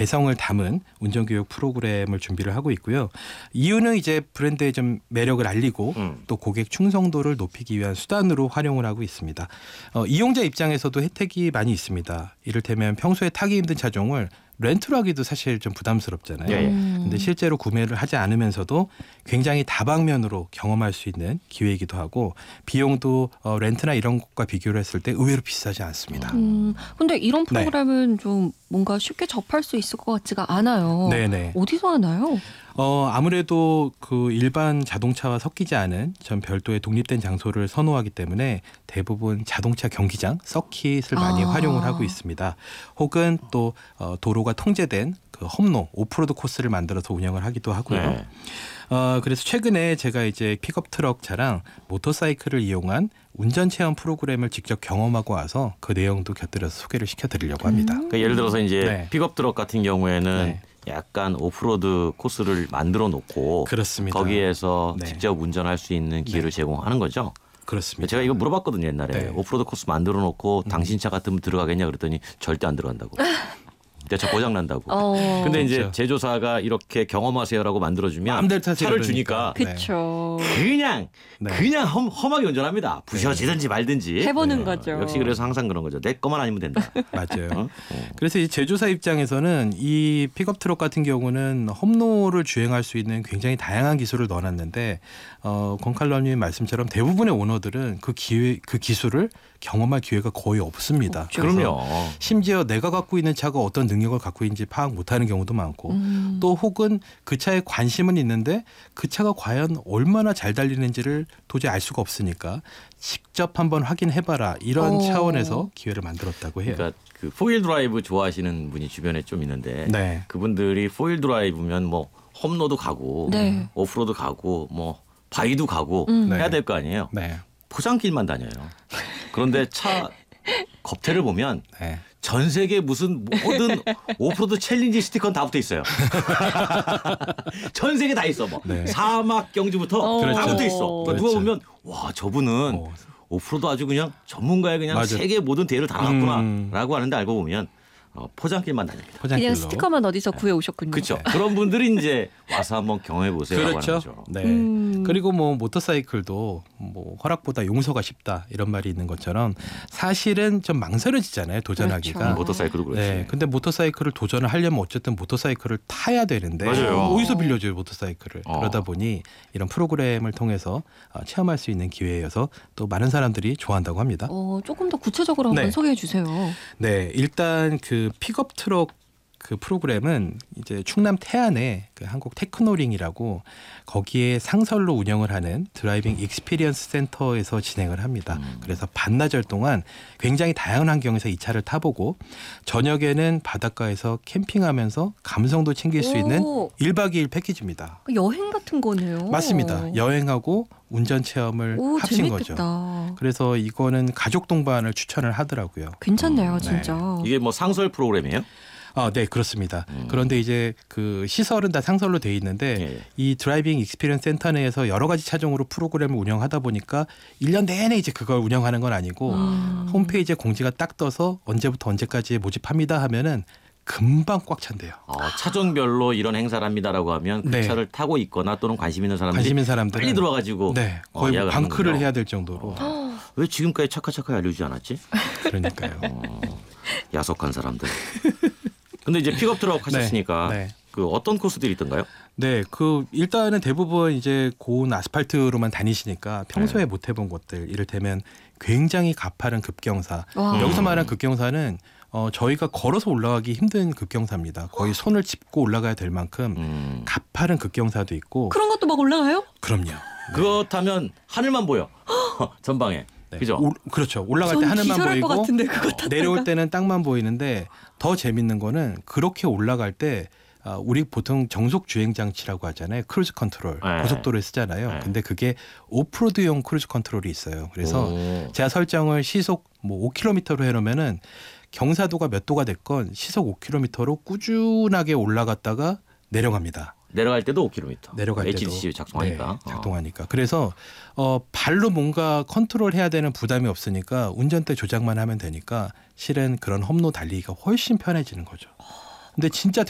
개성을 담은 운전교육 프로그램을 준비를 하고 있고요. 이유는 이제 브랜드의 좀 매력을 알리고 또 고객 충성도를 높이기 위한 수단으로 활용을 하고 있습니다. 이용자 입장에서도 혜택이 많이 있습니다. 이를테면 평소에 타기 힘든 차종을 렌트로 하기도 사실 좀 부담스럽잖아요. 근데 실제로 구매를 하지 않으면서도 굉장히 다방면으로 경험할 수 있는 기회이기도 하고 비용도 렌트나 이런 것과 비교를 했을 때 의외로 비싸지 않습니다. 근데 이런 프로그램은 좀 뭔가 쉽게 접할 수 있을 것 같지가 않아요. 네네. 어디서 하나요? 아무래도 그 일반 자동차와 섞이지 않은 전 별도의 독립된 장소를 선호하기 때문에 대부분 자동차 경기장, 서킷을 많이 활용을 하고 있습니다. 혹은 또 도로가 통제된 그 험로, 오프로드 코스를 만들어서 운영을 하기도 하고요. 그래서 최근에 제가 이제 픽업 트럭 차랑 모터사이클을 이용한 운전 체험 프로그램을 직접 경험하고 와서 그 내용도 곁들여서 소개를 시켜드리려고 합니다. 그러니까 예를 들어서 이제 픽업 트럭 같은 경우에는 약간 오프로드 코스를 만들어 놓고 그렇습니다. 거기에서 직접 운전할 수 있는 기회를 제공하는 거죠. 그렇습니다. 제가 이거 물어봤거든요 옛날에. 오프로드 코스 만들어 놓고 당신 차 같으면 들어가겠냐 그랬더니 절대 안 들어간다고. 내 차 고장 난다고. 근데 이제 그렇죠. 제조사가 이렇게 경험하세요라고 만들어주면 차를 주니까 그렇죠. 그냥 험하게 운전합니다. 부셔지든지 말든지. 해보는 거죠. 역시 그래서 항상 그런 거죠. 내 것만 아니면 된다. 맞아요. 그래서 이 제조사 입장에서는 이 픽업 트럭 같은 경우는 험로를 주행할 수 있는 굉장히 다양한 기술을 넣어놨는데 권칼럼님 말씀처럼 대부분의 오너들은 그 기술을 경험할 기회가 거의 없습니다. 그럼요. 심지어 내가 갖고 있는 차가 어떤 능력을 갖고 있는지 파악 못하는 경우도 많고 또 혹은 그 차에 관심은 있는데 그 차가 과연 얼마나 잘 달리는지를 도저히 알 수가 없으니까 직접 한번 확인해봐라 이런 차원에서 기회를 만들었다고 해요. 그러니까 그 포일 드라이브 좋아하시는 분이 주변에 좀 있는데 그분들이 포일 드라이브면 뭐 험로도 가고 오프로드 가고 뭐 바위도 가고 해야 될 거 아니에요. 포장길만 다녀요. 그런데 차 겉에를 보면 전 세계 무슨 모든 오프로드 챌린지 스티커는 다 붙어 있어요. 전 세계 다 있어. 뭐 사막 경주부터 다 붙어 있어. 그러니까 누가 보면 와 저분은 오프로드 아주 그냥 전문가의 그냥 세계 모든 대회를 다 나갔구나라고 하는데 알고 보면 포장길만 다닙니다. 그냥 스티커만 어디서 구해 오셨군요. 그렇죠. 그런 분들이 이제 와서 한번 경험해 보세요라고 하는 거죠. 그리고 뭐 모터사이클도 뭐 허락보다 용서가 쉽다 이런 말이 있는 것처럼 사실은 좀 망설여지잖아요. 도전하기가. 그렇죠. 모터사이클도 그렇지. 근데 모터사이클을 도전을 하려면 어쨌든 모터사이클을 타야 되는데 어디서 빌려줘요 모터사이클을. 그러다 보니 이런 프로그램을 통해서 체험할 수 있는 기회여서 또 많은 사람들이 좋아한다고 합니다. 조금 더 구체적으로 한번 소개해 주세요. 일단 그 픽업 트럭 그 프로그램은 이제 충남 태안의 그 한국 테크노링이라고 거기에 상설로 운영을 하는 드라이빙 익스피리언스 센터에서 진행을 합니다. 그래서 반나절 동안 굉장히 다양한 환경에서 이 차를 타보고 저녁에는 바닷가에서 캠핑하면서 감성도 챙길 수 있는 1박 2일 패키지입니다. 여행 같은 거네요. 맞습니다. 여행하고 운전 체험을 합친 재밌겠다. 거죠. 그래서 이거는 가족 동반을 추천을 하더라고요. 괜찮네요, 진짜. 이게 뭐 상설 프로그램이에요? 네, 그렇습니다. 그런데 이제 그 시설은 다 상설로 돼 있는데 이 드라이빙 익스피리언스 센터 내에서 여러 가지 차종으로 프로그램을 운영하다 보니까 1년 내내 이제 그걸 운영하는 건 아니고 홈페이지에 공지가 딱 떠서 언제부터 언제까지 모집합니다 하면은 금방 꽉 찬대요. 차종별로 이런 행사를 합니다라고 하면 그 차를 타고 있거나 또는 관심 있는 사람들이 빨리 들어와가지고 거의 방크를 해야 될 정도로. 왜 지금까지 차카차카 알려주지 않았지? 그러니까요. 야속한 사람들. 근데 이제 픽업 트럭 하셨으니까 그 어떤 코스들이 있던가요? 그 일단은 대부분 이제 고운 아스팔트로만 다니시니까 평소에 못 해본 곳들 이를테면 굉장히 가파른 급경사. 여기서 말한 급경사는 저희가 걸어서 올라가기 힘든 급경사입니다. 거의 손을 짚고 올라가야 될 만큼 가파른 급경사도 있고. 그런 것도 막 올라가요? 그럼요. 그렇다면 하늘만 보여. 전방에. 그죠? 그렇죠. 올라갈 때 하늘만 보이고 같은데, 내려올 때는 땅만 보이는데 더 재밌는 거는 그렇게 올라갈 때 우리 보통 정속 주행 장치라고 하잖아요. 크루즈 컨트롤. 고속도로에 쓰잖아요. 근데 그게 오프로드용 크루즈 컨트롤이 있어요. 그래서 제가 설정을 시속 뭐 5km로 해놓으면은 경사도가 몇 도가 됐건 시속 5km로 꾸준하게 올라갔다가 내려갑니다. 내려갈 때도 5km. 내려갈 때도 HDC 작동하니까. 작동하니까. 그래서 발로 뭔가 컨트롤해야 되는 부담이 없으니까 운전대 조작만 하면 되니까 실은 그런 험로 달리기가 훨씬 편해지는 거죠. 근데 진짜